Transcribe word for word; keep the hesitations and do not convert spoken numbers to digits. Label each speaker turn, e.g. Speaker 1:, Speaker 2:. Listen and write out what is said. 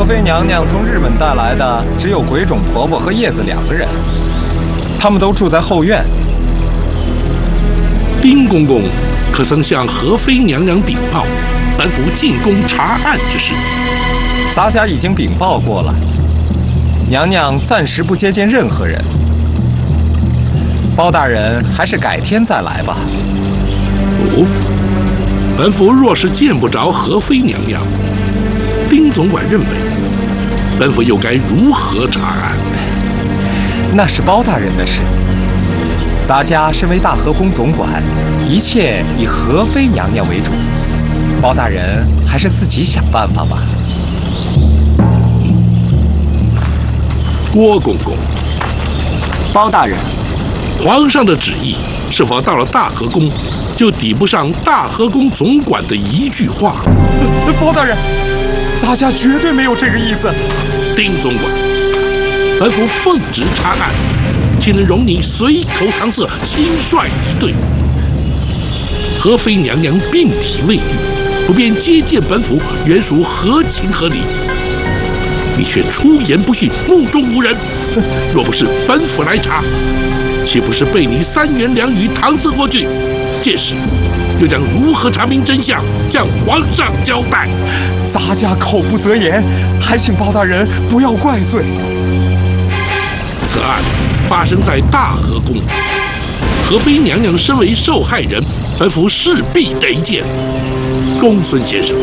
Speaker 1: 和妃娘娘从日本带来的只有鬼冢婆婆和叶子两个人，他们都住在后院。
Speaker 2: 丁公公可曾向和妃娘娘禀报本府进宫查案之事？
Speaker 1: 洒家已经禀报过了，娘娘暂时不接见任何人。包大人还是改天再来吧。
Speaker 2: 哦，本府若是见不着和妃娘娘，丁总管认为，本府又该如何查案？
Speaker 1: 那是包大人的事。洒家身为大和宫总管，一切以和妃娘娘为主。包大人还是自己想办法吧。
Speaker 2: 郭公公，
Speaker 3: 包大人，
Speaker 2: 皇上的旨意是否到了大和宫，就抵不上大和宫总管的一句话？
Speaker 4: 包大人，洒家绝对没有这个意思。
Speaker 2: 丁总管，本府奉旨查案，岂能容你随口搪塞、轻率以对？和妃娘娘病体未愈，不便接见本府，原属合情合理。你却出言不逊，目中无人。若不是本府来查，岂不是被你三言两语搪塞过去？届时又将如何查明真相，向皇上交代？
Speaker 4: 洒家口不择言，还请包大人不要怪罪。
Speaker 2: 此案发生在大和宫，和妃娘娘身为受害人，本府势必得见。公孙先生，